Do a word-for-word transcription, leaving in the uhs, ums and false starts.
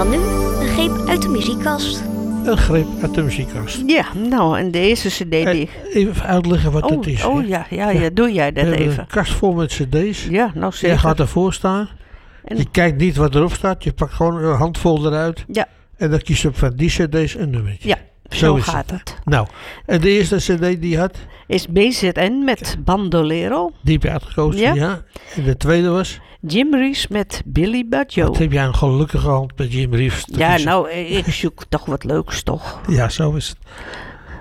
dan nu een greep uit de muziekkast. Een greep uit de muziekkast. Ja, nou, en deze cd die... Even uitleggen wat oh, het is. Oh hè? ja, ja, ja, doe jij dat We hebben even. een kast vol met cd's. Ja, nou Je zeker. gaat ervoor staan. En- Je kijkt niet wat erop staat. Je pakt gewoon een handvol eruit. Ja. En dan kies je op van die cd's een nummertje. Ja, Zo zo is gaat het. het. Nou, en de eerste cd die had, Is B Z N met Bandolero. die heb je uitgekozen. Ja. Ja. En de tweede was, Jim Reeves met Billy Bugio. wat heb jij een gelukkige hand met Jim Reeves te Ja, kiezen. nou, ik zoek toch wat leuks, toch? Ja, zo is het.